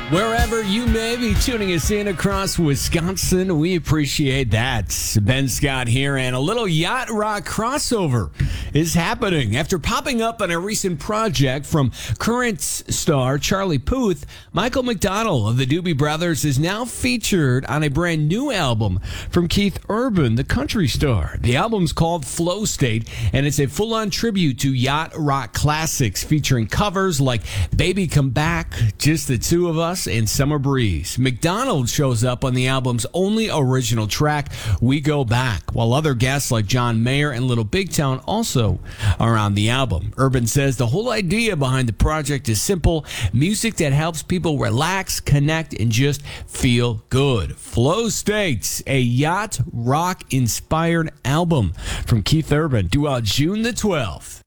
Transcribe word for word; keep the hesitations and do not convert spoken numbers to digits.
Wherever you may be tuning us in across Wisconsin, we appreciate that. Ben Scott here, and a little yacht rock crossover is happening. After popping up on a recent project from current star Charlie Puth, Michael McDonald of the Doobie Brothers is now featured on a brand new album from Keith Urban, the country star. The album's called Flow State, and it's a full-on tribute to yacht rock classics featuring covers like Baby Come Back, Just the Two of Us, and Summer Breeze. McDonald shows up on the album's only original track, We Go Back, while other guests like John Mayer and Little Big Town also are on the album. Urban says the whole idea behind the project is simple: music that helps people relax, connect, and just feel good. Flow States, a yacht rock inspired album from Keith Urban, due out June the twelfth.